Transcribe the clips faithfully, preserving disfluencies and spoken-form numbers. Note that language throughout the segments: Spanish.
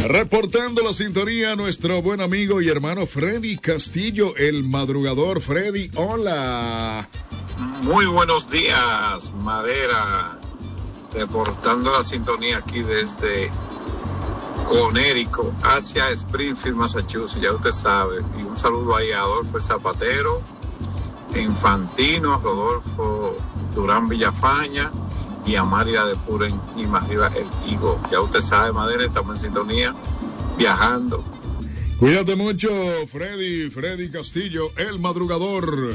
Reportando la sintonía, nuestro buen amigo y hermano Freddy Castillo, el madrugador. Freddy, hola. Muy buenos días, Madera. Reportando la sintonía aquí desde Conérico hacia Springfield, Massachusetts, ya usted sabe. Y un saludo ahí a Adolfo Zapatero, Infantino, a Rodolfo Durán Villafaña y a María de Puren y más arriba el Higo. Ya usted sabe, Madera, estamos en sintonía, viajando. Cuídate mucho, Freddy, Freddy Castillo, el madrugador.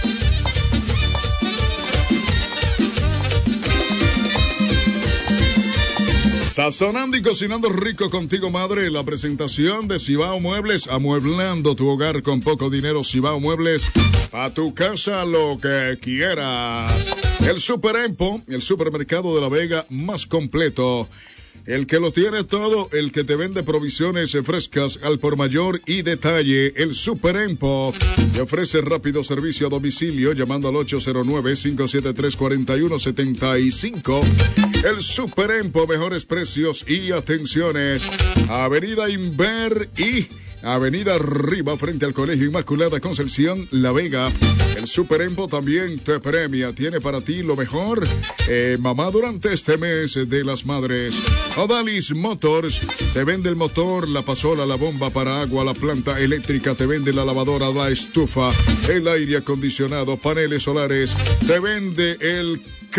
Sazonando y cocinando rico contigo, madre. La presentación de Cibao Muebles, amueblando tu hogar con poco dinero. Cibao Muebles, a tu casa lo que quieras. El Super Empo, el supermercado de La Vega más completo. El que lo tiene todo, el que te vende provisiones frescas al por mayor y detalle. El Super Empo te ofrece rápido servicio a domicilio llamando al ocho cero nueve, cinco siete tres, cuatro uno siete cinco. El Super Empo, mejores precios y atenciones. Avenida Inver y Avenida Arriba, frente al Colegio Inmaculada Concepción, La Vega. El Super Empo también te premia. Tiene para ti lo mejor, eh, mamá, durante este mes de las madres. Odalis Motors te vende el motor, la pasola, la bomba para agua, la planta eléctrica. Te vende la lavadora, la estufa, el aire acondicionado, paneles solares. Te vende el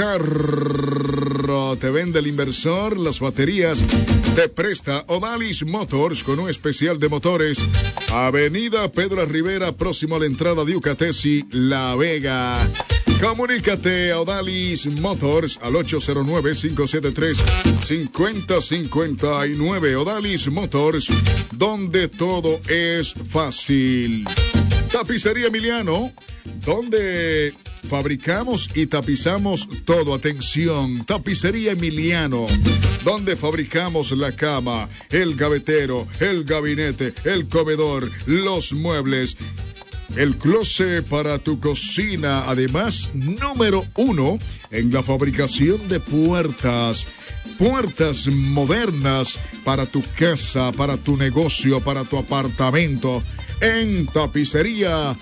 carro, te vende el inversor, las baterías. Te presta Odalis Motors con un especial de motores. Avenida Pedro Rivera, próximo a la entrada de Ucatesi, La Vega. Comunícate a Odalis Motors al ocho cero nueve, cinco siete tres, cinco cero cinco nueve. Odalis Motors, donde todo es fácil. Tapicería Emiliano, donde fabricamos y tapizamos todo. Atención, Tapicería Emiliano, donde fabricamos la cama, el gavetero, el gabinete, el comedor, los muebles, el closet para tu cocina. Además, número uno en la fabricación de puertas. Puertas modernas para tu casa, para tu negocio, para tu apartamento. En Tapicería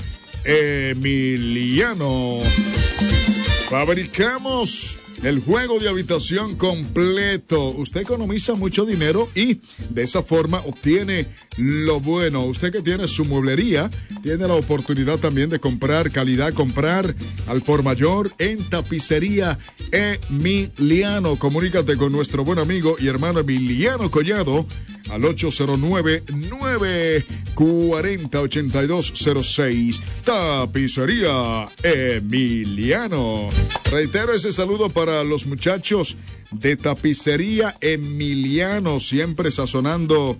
Emiliano fabricamos el juego de habitación completo. Usted economiza mucho dinero y de esa forma obtiene lo bueno. Usted que tiene su mueblería tiene la oportunidad también de comprar calidad, comprar al por mayor en Tapicería Emiliano. Comunícate con nuestro buen amigo y hermano Emiliano Collado al ocho cero nueve, nueve cuatro cero, ocho dos cero seis. Tapicería Emiliano. Reitero ese saludo para los muchachos de Tapicería Emiliano, siempre sazonando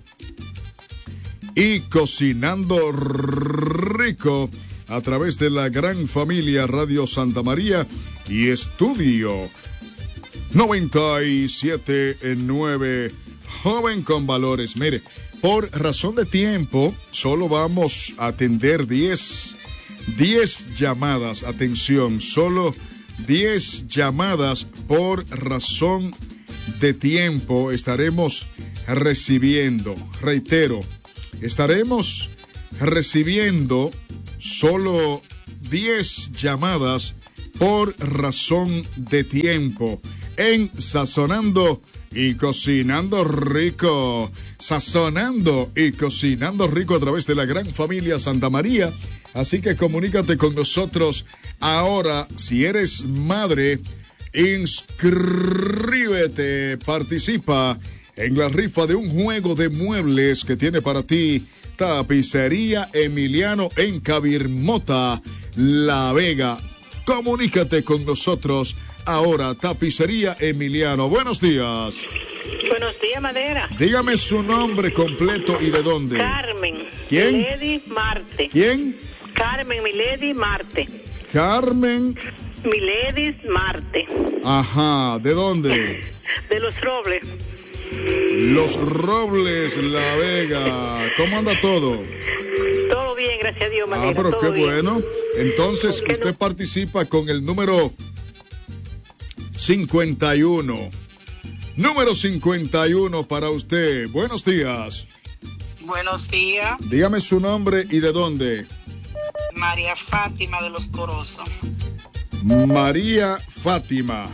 y cocinando rico a través de la gran familia Radio Santa María y Estudio noventa y siete nueve. Joven con valores. Mire, por razón de tiempo, solo vamos a atender diez llamadas. Atención, solo diez llamadas por razón de tiempo estaremos recibiendo. Reitero, estaremos recibiendo solo diez llamadas por razón de tiempo en Sazonando y Cocinando Rico. Sazonando y Cocinando Rico a través de la gran familia Santa María. Así que comunícate con nosotros ahora. Si eres madre, inscríbete, participa en la rifa de un juego de muebles que tiene para ti Tapicería Emiliano en Cabirmota, La Vega. Comunícate con nosotros ahora, Tapicería Emiliano. Buenos días. Buenos días, Madera. Dígame su nombre completo y de dónde. Carmen. ¿Quién? Milady Marte. ¿Quién? Carmen Milady Marte. Carmen Milady Marte. Ajá, ¿de dónde? De Los Robles. Los Robles, La Vega. ¿Cómo anda todo? Todo bien, gracias a Dios, Madera. Ah, pero todo qué bien. bueno. Entonces, usted no? participa con el número cincuenta y uno. número cincuenta y uno para usted. Buenos días. Buenos días. Dígame su nombre y de dónde. María Fátima de Los Corozos. María Fátima.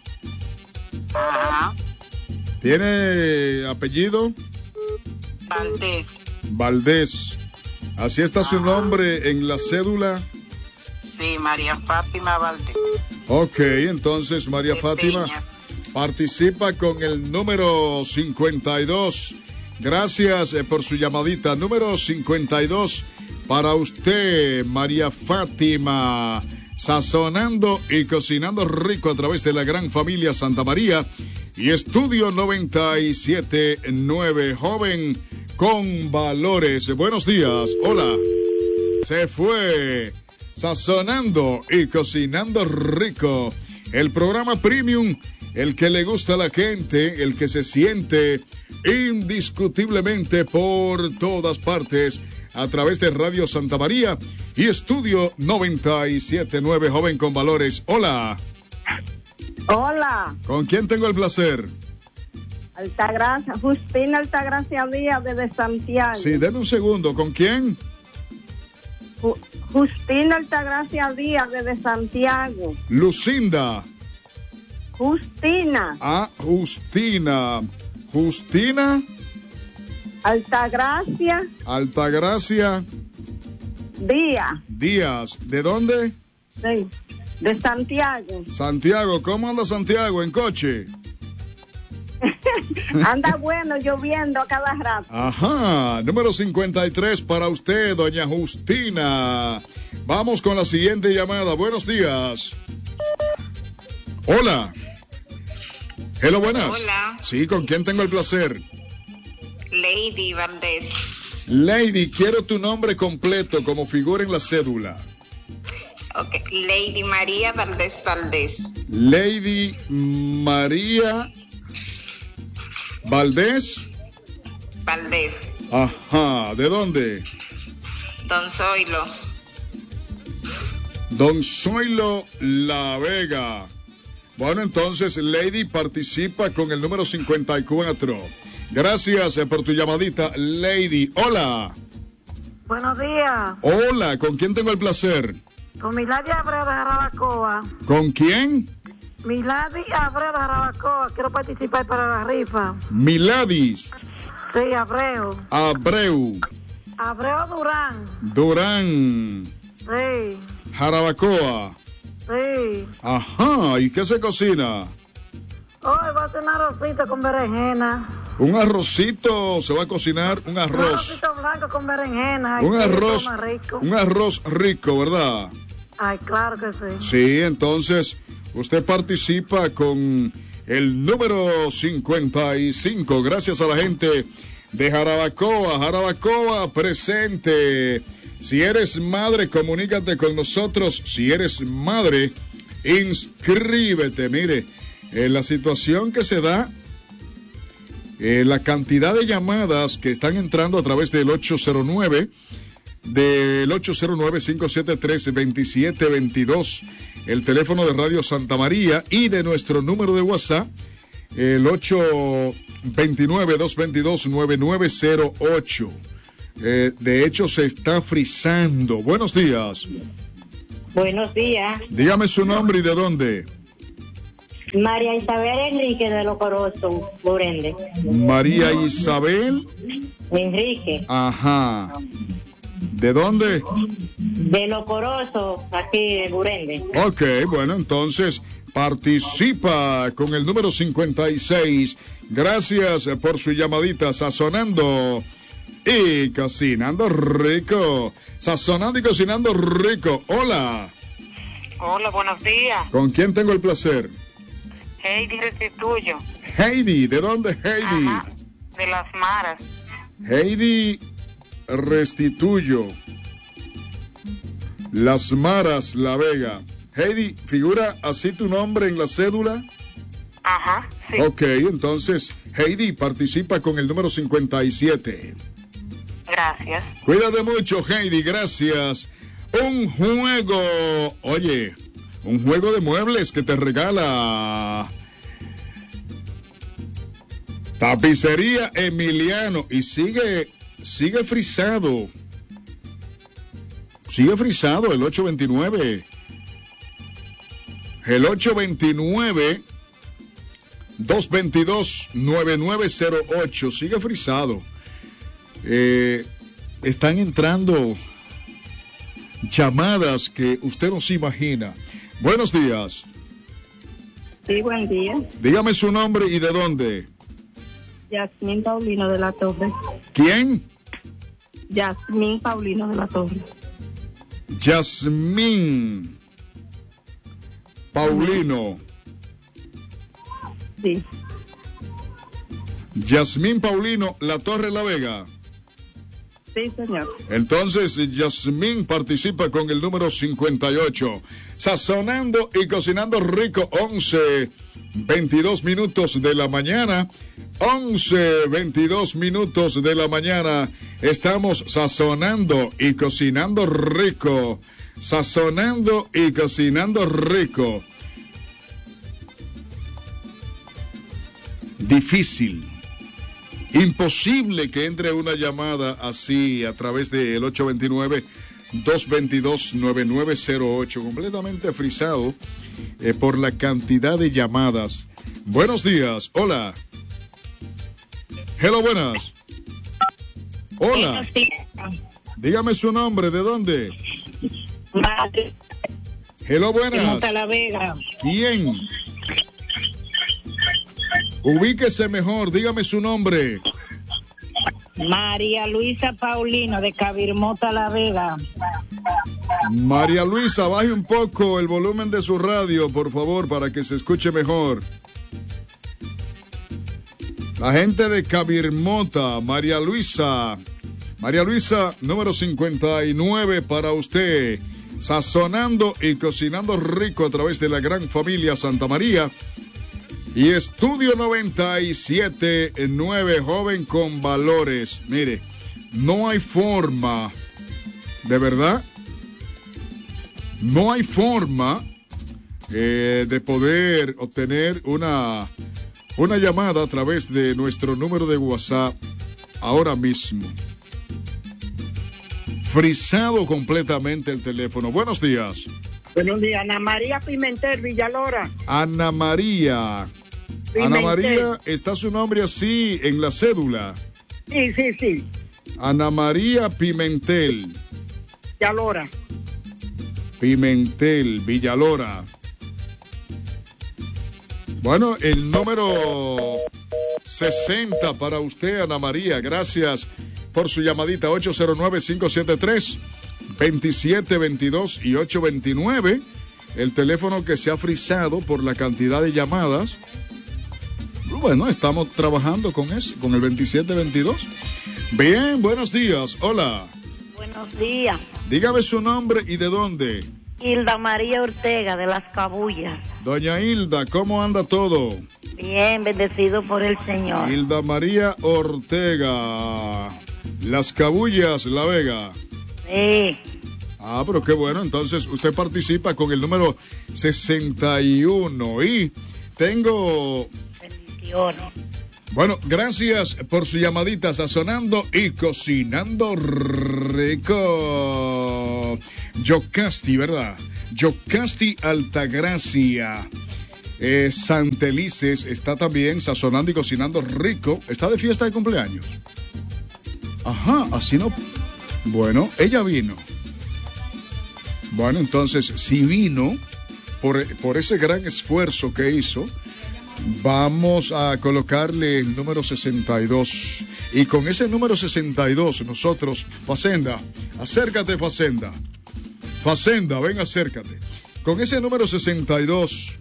Ajá. ¿Tiene apellido? Valdés. Valdés. ¿Así está su nombre en la cédula? Sí, María Fátima Valdés. Ok, entonces María De Fátima Peñas. participa con el número cincuenta y dos. Gracias eh, por su llamadita. Número cincuenta y dos para usted, María Fátima. Sazonando y cocinando rico a través de la gran familia Santa María y Estudio noventa y siete punto nueve, joven con valores. Buenos días, hola. Se fue. Sazonando y cocinando rico. El programa premium, el que le gusta a la gente, el que se siente indiscutiblemente por todas partes a través de Radio Santa María y Estudio noventa y siete punto nueve, joven con valores. Hola. Hola. ¿Con quién tengo el placer? Altagracia, Justina Altagracia Díaz desde Santiago. Sí, denme un segundo. ¿Con quién? Ju- Justina Altagracia Díaz desde Santiago. Lucinda. Justina Ah, Justina. Justina Altagracia Altagracia Díaz, Díaz. ¿De dónde? sí, de Santiago. Santiago. ¿Cómo anda Santiago en coche? Anda bueno, lloviendo a cada rato. Ajá, número cincuenta y tres para usted, doña Justina. Vamos con la siguiente llamada. Buenos días. Hola. Hello, buenas. Hola. Sí, ¿con quién tengo el placer? Lady Valdés. Lady, quiero tu nombre completo como figura en la cédula. Ok, Lady María Valdés Valdés. Lady María Valdés. Valdés. Ajá, ¿de dónde? Don Zoilo. Don Zoilo La Vega. Bueno, entonces, Lady participa con el número cincuenta y cuatro. Gracias eh, por tu llamadita, Lady. Hola. Buenos días, Hola, ¿con quién tengo el placer? con Milady Abreu de Jarabacoa. ¿Con quién? Milady Abreu de Jarabacoa, quiero participar para la rifa. Miladis Sí, Abreu. Abreu Abreu Durán. Durán Sí, Jarabacoa. sí. Ajá, ¿y qué se cocina? Hoy va a hacer un arrocito con berenjena. Un arrocito, se va a cocinar un Un arroz. arrocito blanco con berenjena. Ay, Un qué arroz, más rico. un arroz rico, ¿verdad? Ay, claro que sí. Sí, entonces usted participa con el número cincuenta y cinco. Gracias a la gente de Jarabacoa. Jarabacoa presente. Si eres madre, comunícate con nosotros. Si eres madre, inscríbete. Mire, en la situación que se da, eh, la cantidad de llamadas que están entrando a través del ocho cero nueve, del ocho cero nueve, cinco siete tres, dos siete dos dos, el teléfono de Radio Santa María, y de nuestro número de WhatsApp, el ocho dos nueve, dos dos dos, nueve nueve cero ocho. Eh, de hecho, se está frizando. Buenos días. Buenos días. Dígame su nombre y de dónde. María Isabel Enrique de Los Corozos, Burende. María Isabel. Enrique, Ajá. ¿De dónde? de Los Corozos, aquí de Burende. Ok, bueno, entonces participa con el número cincuenta y seis. Gracias por su llamadita. Sazonando y cocinando rico. Sazonando y cocinando rico. Hola. Hola, buenos días. ¿Con quién tengo el placer? Heidi Restituyo. Heidi. ¿De dónde, Heidi? Ajá, de Las Maras. Heidi Restituyo. Las Maras, La Vega. Heidi, ¿figura así tu nombre en la cédula? Ajá, sí. Ok, entonces, Heidi participa con el número cincuenta y siete. Gracias. Cuídate mucho, Heidi, gracias. Un juego, oye, un juego de muebles que te regala Tapicería Emiliano. Y sigue, sigue frisado. Sigue frisado el ocho veintinueve. El ocho veintinueve, dos veintidós, nueve nueve cero ocho. Sigue frisado. Eh, están entrando llamadas que usted no se imagina. Buenos días. Sí, buen día. Dígame su nombre y de dónde. Yasmín Paulino de la Torre. ¿Quién? Yasmín Paulino de la Torre. Yasmín Paulino. Sí. Yasmín Paulino, La Torre La Vega. Sí, señor. Entonces, Yasmín participa con el número cincuenta y ocho. Sazonando y cocinando rico, once, veintidós minutos de la mañana. once, veintidós minutos de la mañana. Estamos sazonando y cocinando rico. Sazonando y cocinando rico. Difícil. Imposible que entre una llamada así a través del ocho veintinueve, dos veintidós, nueve nueve cero ocho, completamente frisado eh, por la cantidad de llamadas. Buenos días, hola. Hello, buenas. Hola. Dígame su nombre, ¿de dónde? Hello, buenas. La Vega. ¿Quién? Ubíquese mejor, dígame su nombre. María Luisa Paulino de Cabirmota La Vega. María Luisa, baje un poco el volumen de su radio, por favor, para que se escuche mejor. La gente de Cabirmota, María Luisa. María Luisa, número cincuenta y nueve para usted. Sazonando y cocinando rico a través de la gran familia Santa María. Y Estudio noventa y siete punto nueve, joven con valores. Mire, no hay forma, de verdad, no hay forma eh, de poder obtener una, una llamada a través de nuestro número de WhatsApp ahora mismo. Frisado completamente el teléfono. Buenos días. Buenos días, Ana María Pimentel Villalora. Ana María. Pimentel. Ana María, ¿está su nombre así en la cédula? Sí, sí, sí. Ana María Pimentel. Villalora. Pimentel, Villalora. Bueno, el número sesenta para usted, Ana María. Gracias por su llamadita. ocho cero nueve, cinco siete tres, dos siete dos dos y ocho veintinueve. El teléfono que se ha frisado por la cantidad de llamadas. Bueno, estamos trabajando con ese, con el veintisiete veintidós. Bien, buenos días. Hola. Buenos días. Dígame su nombre y de dónde. Hilda María Ortega de Las Cabullas. Doña Hilda, ¿cómo anda todo? Bien, bendecido por el Señor. Hilda María Ortega. Las Cabullas, La Vega. Sí. Ah, pero qué bueno. Entonces, usted participa con el número sesenta y uno. Y tengo... Bueno, gracias por su llamadita. Sazonando y cocinando rico. Yocasti, ¿verdad? Yocasti Altagracia. Eh, Santelices está también sazonando y cocinando rico. Está de fiesta de cumpleaños. Ajá, así no. Bueno, ella vino. Bueno, entonces, si vino por, por ese gran esfuerzo que hizo, vamos a colocarle el número sesenta y dos. Y con ese número sesenta y dos, nosotros, Facenda, acércate, Facenda. Facenda, ven, acércate. Con ese número sesenta y dos,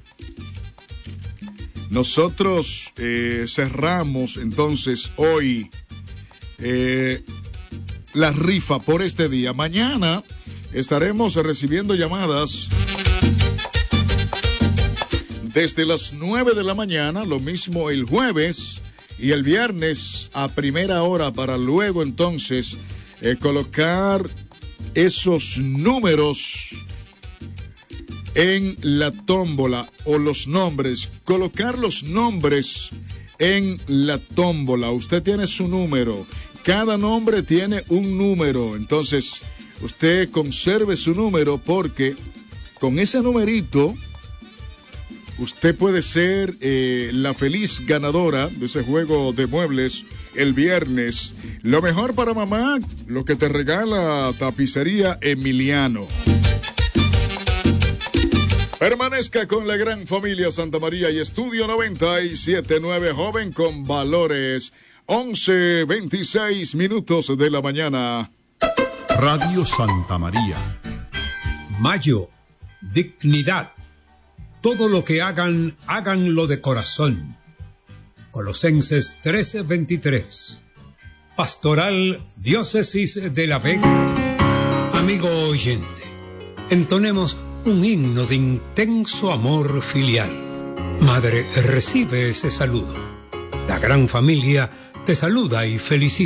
nosotros eh, cerramos entonces hoy eh, la rifa por este día. Mañana estaremos recibiendo llamadas desde las nueve de la mañana, lo mismo el jueves y el viernes a primera hora, para luego entonces eh, colocar esos números en la tómbola, o los nombres, colocar los nombres en la tómbola. Usted tiene su número. Cada nombre tiene un número. Entonces, usted conserve su número porque con ese numerito usted puede ser eh, la feliz ganadora de ese juego de muebles el viernes. Lo mejor para mamá, lo que te regala Tapicería Emiliano. Permanezca con la gran familia Santa María y Estudio noventa y siete punto nueve, joven con valores. once veintiséis minutos de la mañana. Radio Santa María. Mayo, dignidad. Todo lo que hagan, háganlo de corazón. Colosenses trece veintitrés. Pastoral Diócesis de La Vega. Amigo oyente, entonemos un himno de intenso amor filial. Madre, recibe ese saludo. La gran familia te saluda y felicita.